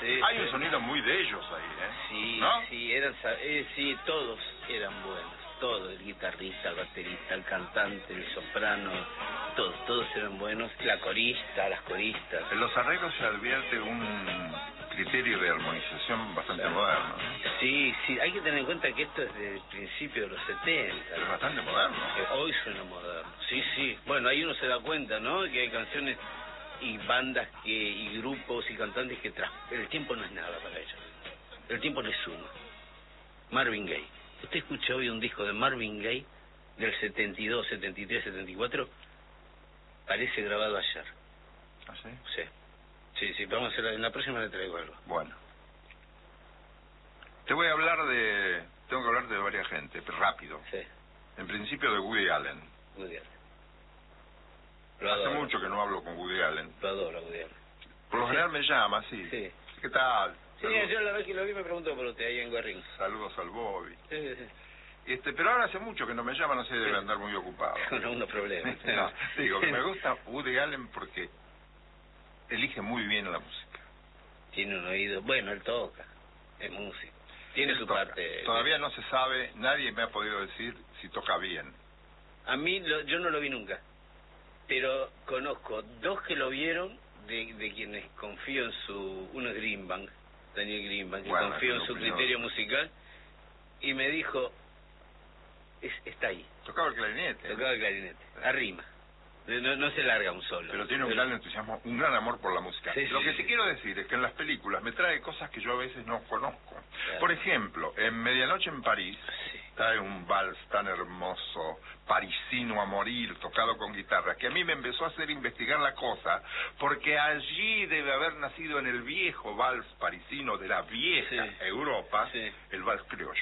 Sí, Hay un sonido muy de ellos ahí, ¿eh? Sí, ¿no? sí, sí, todos eran buenos. Todos, el guitarrista, el baterista, el cantante, el soprano, todos eran buenos. La corista, las coristas. En los arreglos se advierte un criterio de armonización bastante moderno. Sí, hay que tener en cuenta que esto es del principio de los 70. Es bastante moderno. Hoy suena moderno, sí. Bueno, ahí uno se da cuenta, ¿no? Que hay canciones y bandas y grupos y cantantes que el tiempo no es nada para ellos. El tiempo les suma. Marvin Gaye. ¿Usted escucha hoy un disco de Marvin Gaye del 72, 73, 74? Parece grabado ayer. ¿Ah, sí? Sí, vamos a hacer en la próxima le traigo algo. Bueno. Tengo que hablar de varias gente, pero rápido. Sí. En principio de Woody Allen. Woody Allen. Hace mucho que no hablo con Woody Allen. Lo adoro, Woody Allen. Por lo general me llama, sí. ¿Qué tal? Sí, yo la vez que lo vi me preguntó por usted ahí en Guarrín. Saludos al Bobby. Sí. Pero ahora hace mucho que no me llama, no sé, debe andar muy ocupado. No, unos problemas. No, digo que me gusta Woody Allen porque elige muy bien la música. Tiene un oído, bueno, él toca, es músico. Tiene su parte. Todavía no se sabe, nadie me ha podido decir si toca bien. A mí, yo no lo vi nunca, pero conozco dos que lo vieron, de quienes confío en uno es Greenbank, Daniel Greenbank, que confío en su criterio musical, y me dijo, está ahí. Tocaba el clarinete. Tocaba el clarinete, arrima. No se larga un solo. Pero tiene un gran entusiasmo, un gran amor por la música. Lo que te quiero decir es que en las películas me trae cosas que yo a veces no conozco. Claro. Por ejemplo, en Medianoche en París, trae un vals tan hermoso, parisino a morir, tocado con guitarra, que a mí me empezó a hacer investigar la cosa, porque allí debe haber nacido en el viejo vals parisino de la vieja Europa, el vals criollo.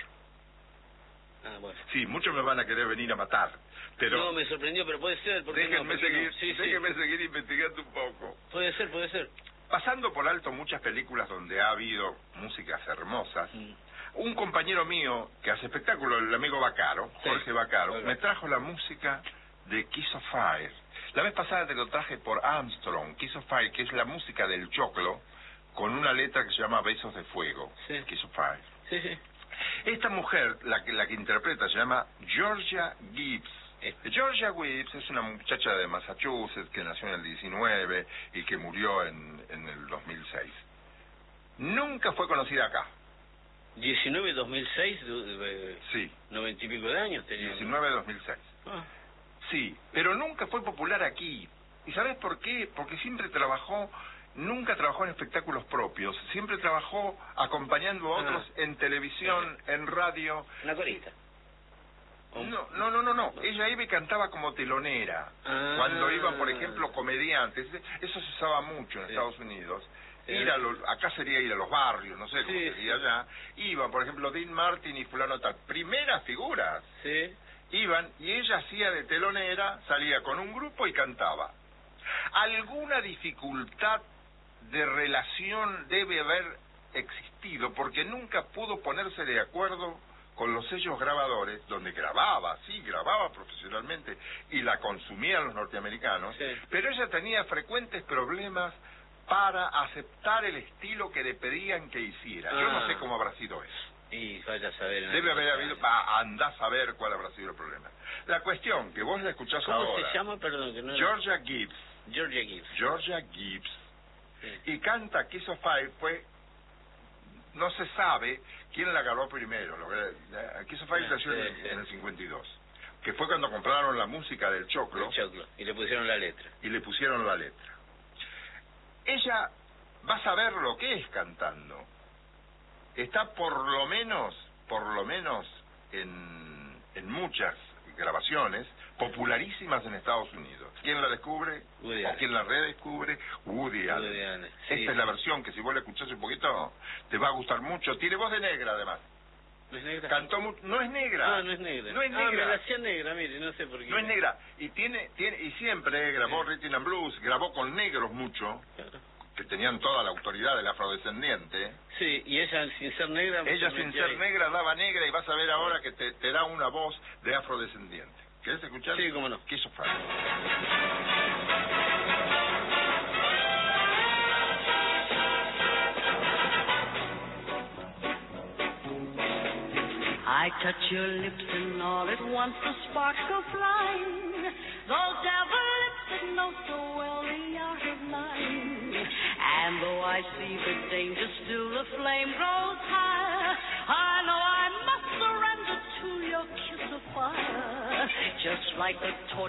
Ah, bueno. Sí, muchos me van a querer venir a matar. Pero no, me sorprendió, pero puede ser. Déjenme seguir investigando un poco. Puede ser. Pasando por alto muchas películas donde ha habido músicas hermosas, un compañero mío que hace espectáculo, el amigo Baccaro, Jorge Baccaro, me trajo la música de Kiss of Fire. La vez pasada te lo traje por Armstrong, Kiss of Fire, que es la música del choclo, con una letra que se llama Besos de Fuego, Kiss of Fire. Sí. Esta mujer, la que interpreta, se llama Georgia Gibbs. Georgia Gibbs es una muchacha de Massachusetts que nació en el 19 y que murió en el 2006. Nunca fue conocida acá. 19, 2006, sí. 90 y pico de años tenía. 19, 2006. Sí, pero nunca fue popular aquí. ¿Y sabes por qué? Porque siempre nunca trabajó en espectáculos propios, siempre trabajó acompañando a otros en televisión, en radio. ¿Una corista? No. Ella iba y cantaba como telonera. Cuando iban, por ejemplo, comediantes. Eso se usaba mucho en Estados Unidos. Acá sería ir a los barrios, no sé cómo sería allá. Iban, por ejemplo, Dean Martin y fulano tal. Primeras figuras. Iban y ella hacía de telonera, salía con un grupo y cantaba. Alguna dificultad de relación debe haber existido porque nunca pudo ponerse de acuerdo con los sellos grabadores, donde grababa profesionalmente y la consumían los norteamericanos, pero ella tenía frecuentes problemas para aceptar el estilo que le pedían que hiciera. Yo no sé cómo habrá sido eso. Y vaya a saber. Debe haber habido, andá a saber cuál habrá sido el problema. La cuestión, que vos la escuchás ahora. ¿Cómo se llama? Perdón, que no. Georgia Gibbs. Georgia Gibbs. Y canta Kiss of Fire, no se sabe quién la grabó primero. Kiss of Fire nació en el 52, que fue cuando compraron la música del choclo. Y le pusieron la letra. Ella va a saber lo que es cantando. Está por lo menos en muchas grabaciones popularísimas en Estados Unidos. ¿Quién la descubre? ¿O quién la redescubre? Woody Allen. Esta es la versión que si vos la escuchás un poquito te va a gustar mucho. Tiene voz de negra además. ¿No es negra? Cantó no es negra. No es negra. No es negra. Me la hacía negra, mire, no sé por qué. No es negra. Y siempre grabó Rhythm and Blues, grabó con negros mucho. Que tenían toda la autoridad del afrodescendiente. Sí, y ella sin ser negra... Ella sin ser negra daba negra y vas a ver ahora que te da una voz de afrodescendiente. ¿Querés escuchar? Sí, cómo no. Kiss of Fire. I touch your lips and all at once the sparks go flying. Those devil lips that know so well the art of lying. And though I see the danger, still the flame grows higher. I know I must surrender to your kiss of fire. Just like the torch